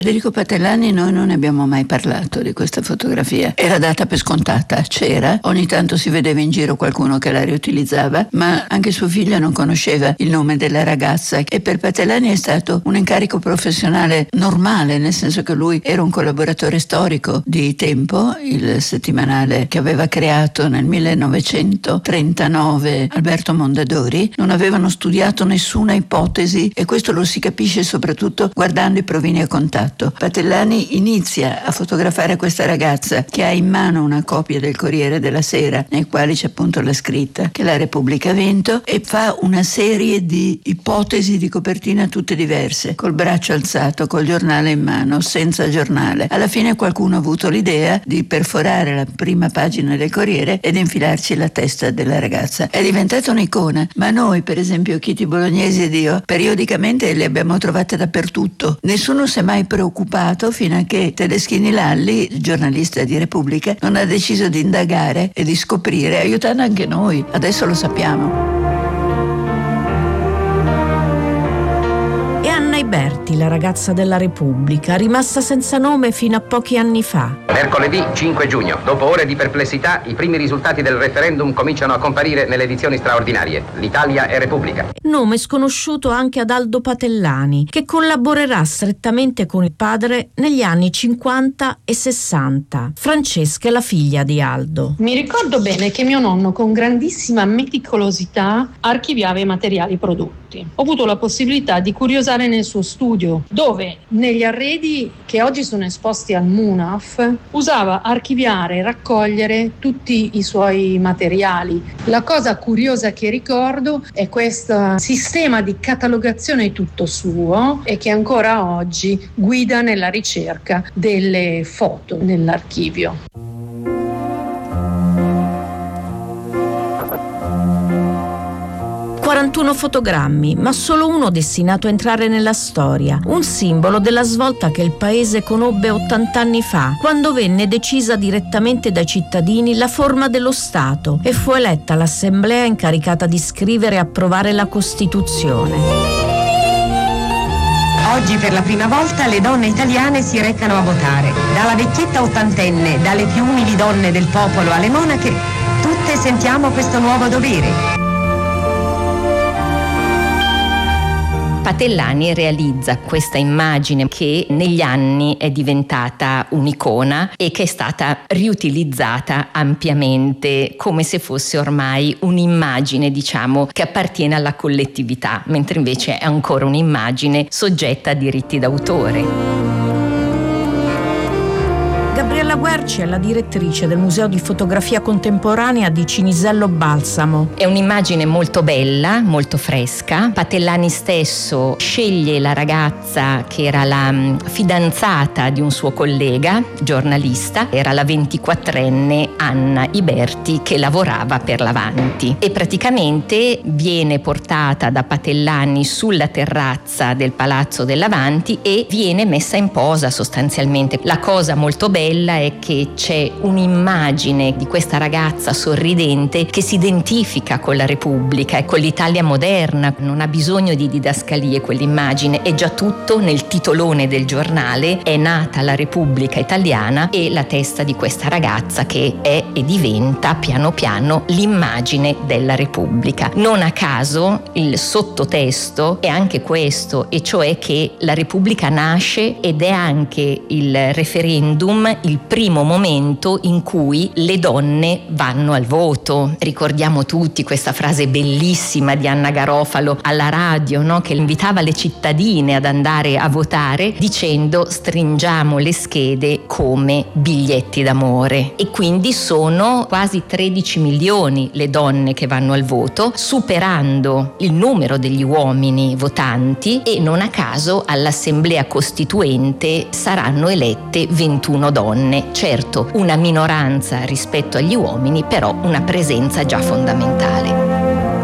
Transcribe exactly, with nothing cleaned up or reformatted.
Federico Patellani, noi non ne abbiamo mai parlato di questa fotografia. Era data per scontata, c'era, ogni tanto si vedeva in giro qualcuno che la riutilizzava, ma anche suo figlio non conosceva il nome della ragazza, e per Patellani è stato un incarico professionale normale, nel senso che lui era un collaboratore storico di Tempo, il settimanale che aveva creato nel millenovecentotrentanove Alberto Mondadori. Non avevano studiato nessuna ipotesi, e questo lo si capisce soprattutto guardando i provini a contatto. Patellani inizia a fotografare questa ragazza che ha in mano una copia del Corriere della Sera, nei quali c'è appunto la scritta che la Repubblica ha vinto, e fa una serie di ipotesi di copertina tutte diverse, col braccio alzato, col giornale in mano, senza giornale. Alla fine qualcuno ha avuto l'idea di perforare la prima pagina del Corriere ed infilarci la testa della ragazza. È diventata un'icona, ma noi, per esempio Chiti Bolognesi ed io, periodicamente le abbiamo trovate dappertutto. Nessuno si è mai preoccupato fino a che Tedeschini Lalli, giornalista di Repubblica, non ha deciso di indagare e di scoprire, aiutando anche noi. Adesso lo sappiamo. Berti, la ragazza della Repubblica, rimasta senza nome fino a pochi anni fa. Mercoledì cinque giugno, dopo ore di perplessità, i primi risultati del referendum cominciano a comparire nelle edizioni straordinarie. L'Italia è Repubblica. Nome sconosciuto anche ad Aldo Patellani, che collaborerà strettamente con il padre negli anni cinquanta e sessanta. Francesca è la figlia di Aldo. Mi ricordo bene che mio nonno, con grandissima meticolosità, archiviava i materiali prodotti. Ho avuto la possibilità di curiosare nel suo studio, dove negli arredi che oggi sono esposti al Munaf usava archiviare e raccogliere tutti i suoi materiali. La cosa curiosa che ricordo è questo sistema di catalogazione tutto suo, e che ancora oggi guida nella ricerca delle foto nell'archivio. quarantuno fotogrammi, ma solo uno destinato a entrare nella storia, un simbolo della svolta che il paese conobbe ottanta anni fa, quando venne decisa direttamente dai cittadini la forma dello Stato e fu eletta l'assemblea incaricata di scrivere e approvare la Costituzione. Oggi per la prima volta le donne italiane si recano a votare. Dalla vecchietta ottantenne, dalle più umili donne del popolo alle monache, tutte sentiamo questo nuovo dovere. Patellani realizza questa immagine che negli anni è diventata un'icona e che è stata riutilizzata ampiamente, come se fosse ormai un'immagine, diciamo, che appartiene alla collettività, mentre invece è ancora un'immagine soggetta a diritti d'autore. Gabriella Guerci è la direttrice del Museo di Fotografia Contemporanea di Cinisello Balsamo. È un'immagine molto bella, molto fresca. Patellani stesso sceglie la ragazza che era la fidanzata di un suo collega, giornalista, era la ventiquattrenne Anna Iberti, che lavorava per l'Avanti, e praticamente viene portata da Patellani sulla terrazza del Palazzo dell'Avanti e viene messa in posa sostanzialmente. La cosa molto bella è che c'è un'immagine di questa ragazza sorridente che si identifica con la Repubblica e con l'Italia moderna, non ha bisogno di didascalie quell'immagine, è già tutto nel titolone del giornale, è nata la Repubblica Italiana, e la testa di questa ragazza che è e diventa piano piano l'immagine della Repubblica. Non a caso il sottotesto è anche questo, e cioè che la Repubblica nasce ed è anche il referendum, il primo momento in cui le donne vanno al voto. Ricordiamo tutti questa frase bellissima di Anna Garofalo alla radio, no? Che invitava le cittadine ad andare a votare dicendo: stringiamo le schede come biglietti d'amore. E quindi sono quasi tredici milioni le donne che vanno al voto, superando il numero degli uomini votanti, e non a caso all'Assemblea Costituente saranno elette ventuno donne. Certo, una minoranza rispetto agli uomini, però una presenza già fondamentale.